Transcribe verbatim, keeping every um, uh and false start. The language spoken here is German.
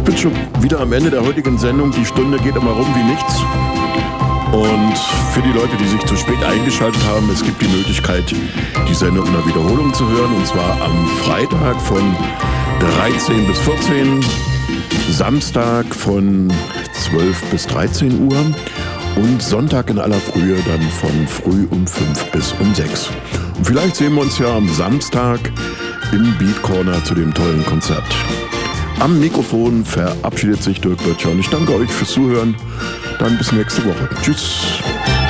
bin schon wieder am Ende der heutigen Sendung. Die Stunde geht immer rum wie nichts. Und für die Leute, die sich zu spät eingeschaltet haben, es gibt die Möglichkeit, die Sendung in der Wiederholung zu hören. Und zwar am Freitag von dreizehn bis vierzehn, Samstag von zwölf bis dreizehn Uhr und Sonntag in aller Frühe dann von früh um fünf bis um sechs. Und vielleicht sehen wir uns ja am Samstag im Beat Corner zu dem tollen Konzert. Am Mikrofon verabschiedet sich Dirk Böttcher und ich danke euch fürs Zuhören. Dann bis nächste Woche. Tschüss.